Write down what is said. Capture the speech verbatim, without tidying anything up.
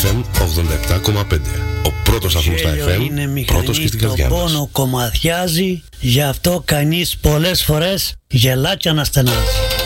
εφ εμ ογδόντα επτά κόμμα πέντε. Ο πρώτος σταθμός στα εφ εμ, πρώτος και στην καρδιά μας. Το πόνο κομματιάζει, γι' αυτό κανείς πολλές φορές γελά και αναστενάζει.